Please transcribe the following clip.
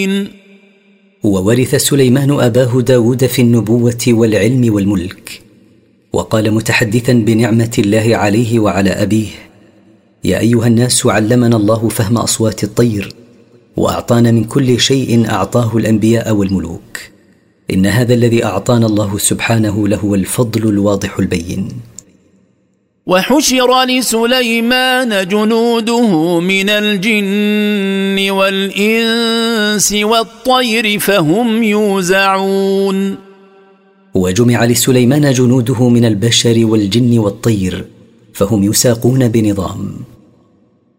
وورث سليمان أباه داود في النبوة والعلم والملك. وقال متحدثا بنعمة الله عليه وعلى أبيه: يا أيها الناس، علمنا الله فهم أصوات الطير، وأعطانا من كل شيء أعطاه الأنبياء والملوك. إن هذا الذي أعطانا الله سبحانه لهو الفضل الواضح البين. وحشر لسليمان جنوده من الجن والإنس والطير فهم يوزعون. وجمع لسليمان جنوده من البشر والجن والطير، فهم يساقون بنظام.